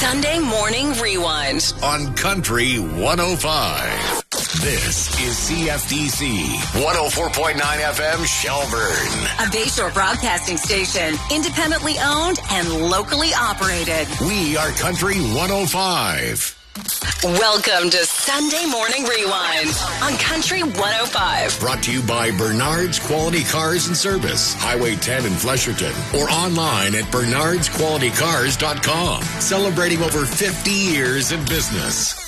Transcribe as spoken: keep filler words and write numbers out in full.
Sunday Morning Rewind on Country one oh five. This is C F D C one oh four point nine F M Shelburne. A Bayshore broadcasting station, independently owned and locally operated. We are Country one oh five. Welcome to Sunday Morning Rewind on Country one oh five. Brought to you by Bernard's Quality Cars and Service, Highway ten in Flesherton, or online at bernards quality cars dot com. Celebrating over fifty years in business.